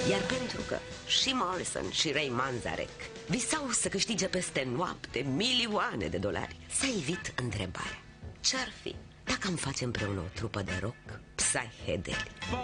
Iar pentru că și Morrison și Ray Manzarek visau să câștige peste noapte milioane de dolari, s-a ivit întrebarea: ce-ar fi dacă am face împreună o trupă de rock, Psychedelic?